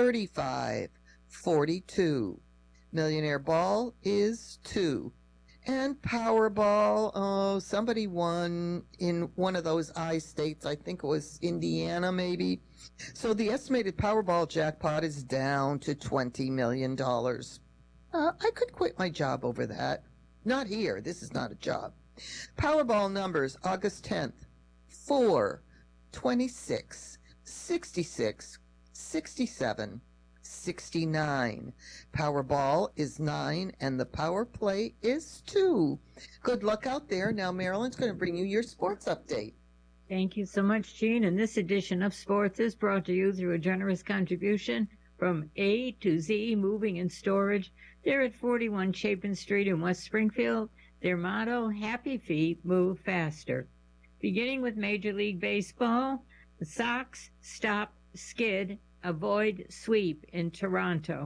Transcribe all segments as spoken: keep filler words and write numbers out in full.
thirty-five forty-two. Millionaire Ball is two. And Powerball, oh, somebody won in one of those I states. I think it was Indiana, maybe. So the estimated Powerball jackpot is down to twenty million dollars. Uh, I could quit my job over that. Not here. This is not a job. Powerball numbers, August tenth, four, twenty-six, sixty-six, sixty-seven, sixty-nine. Powerball is nine, and the power play is two. Good luck out there. Now Marilyn's going to bring you your sports update. Thank you so much, Jean. And this edition of Sports is brought to you through a generous contribution from A to Z Moving and Storage. They're at forty-one Chapin Street in West Springfield. Their motto, Happy Feet Move Faster. Beginning with Major League Baseball, the Sox stop skid, avoid sweep in Toronto.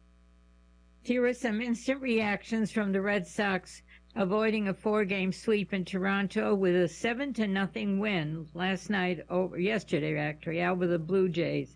Here are some instant reactions from the Red Sox avoiding a four-game sweep in Toronto with a seven to nothing win last night, over yesterday actually, over the Blue Jays.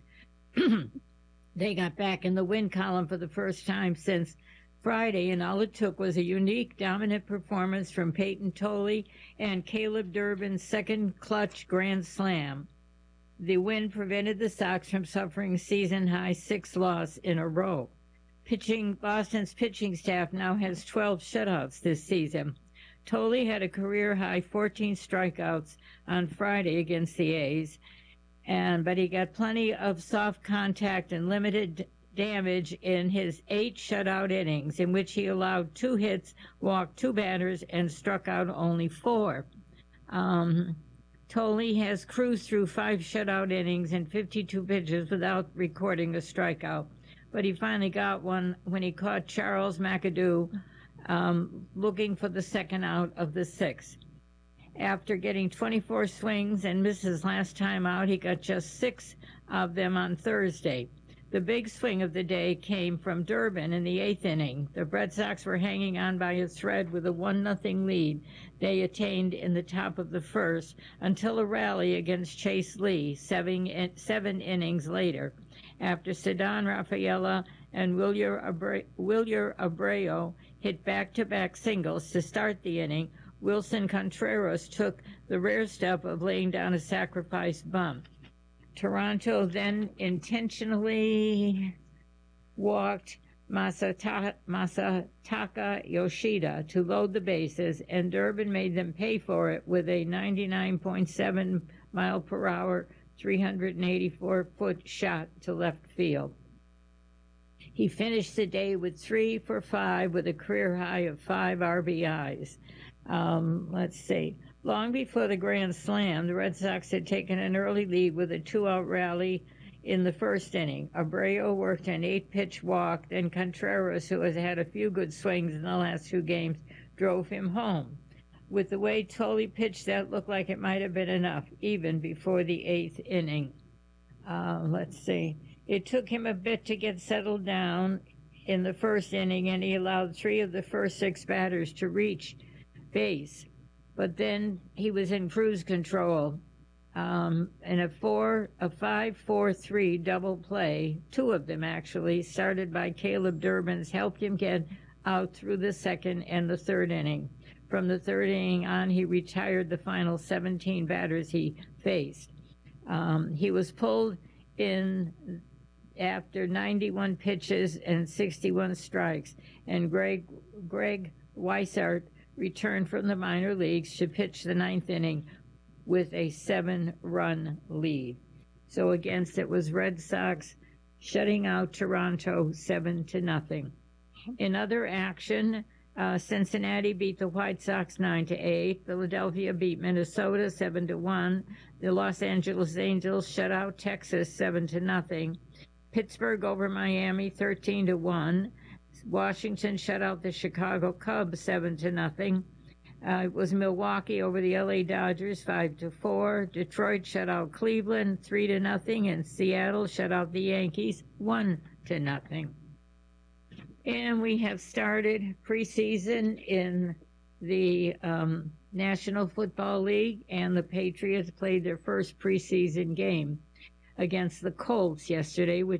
They got back in the win column for the first time since Friday, and all it took was a unique, dominant performance from Peyton Tolley and Caleb Durbin's second clutch grand slam. The win prevented the Sox from suffering season-high six loss in a row. Pitching, Boston's pitching staff now has twelve shutouts this season. Tolley had a career-high fourteen strikeouts on Friday against the A's, and but he got plenty of soft contact and limited damage in his eight shutout innings, in which he allowed two hits, walked two batters, and struck out only four. Um, Tolley has cruised through five shutout innings and fifty-two pitches without recording a strikeout, but he finally got one when he caught Charles McAdoo um, looking for the second out of the sixth. After getting twenty-four swings and misses last time out, he got just six of them on Thursday. The big swing of the day came from Durbin in the eighth inning. The Red Sox were hanging on by a thread with a one nothing lead they attained in the top of the first until a rally against Chase Lee seven, seven innings later. After Ceddanne Rafaela and Wilyer Abreu hit back-to-back singles to start the inning, Wilson Contreras took the rare step of laying down a sacrifice bunt. Toronto then intentionally walked Masataka, Masataka Yoshida to load the bases, and Durbin made them pay for it with a ninety-nine point seven mile per hour, three hundred eighty-four foot shot to left field. He finished the day with three for five with a career high of five R B Is. Um, let's see. Long before the Grand Slam, the Red Sox had taken an early lead with a two-out rally in the first inning. Abreu worked an eight-pitch walk, and Contreras, who has had a few good swings in the last two games, drove him home. With the way Tolley pitched, that looked like it might have been enough, even before the eighth inning. Uh, let's see. It took him a bit to get settled down in the first inning, and he allowed three of the first six batters to reach base. But then he was in cruise control. Um, in a four, a five, four, three double play, two of them actually, started by Caleb Durbin's, helped him get out through the second and the third inning. From the third inning on, he retired the final seventeen batters he faced. Um, he was pulled in after ninety-one pitches and sixty-one strikes, and Greg Greg Weissart returned from the minor leagues to pitch the ninth inning with a seven-run lead. So against it was Red Sox shutting out Toronto seven to nothing. In other action, uh, Cincinnati beat the White Sox nine to eight. Philadelphia beat Minnesota seven to one. The Los Angeles Angels shut out Texas seven to nothing. Pittsburgh over Miami thirteen to one. Washington shut out the Chicago Cubs seven to nothing. Uh, it was Milwaukee over the L A Dodgers five to four. Detroit shut out Cleveland three to nothing, and Seattle shut out the Yankees one to nothing. And we have started preseason in the um, National Football League, and the Patriots played their first preseason game against the Colts yesterday, which